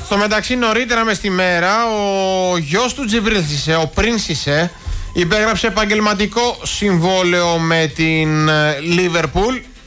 Στο μεταξύ, νωρίτερα μες τη μέρα, ο γιος του Τζιμπρίλ Σισε, ο Πριν Σισε, υπέγραψε επαγγελματικό συμβόλαιο με την Λίβερπουλ